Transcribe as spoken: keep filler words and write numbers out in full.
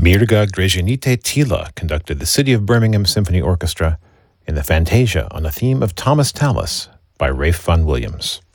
Mirga Grzezianite Tila conducted the City of Birmingham Symphony Orchestra in the Fantasia on the theme of Thomas Tallis by Ralph Vaughan Williams.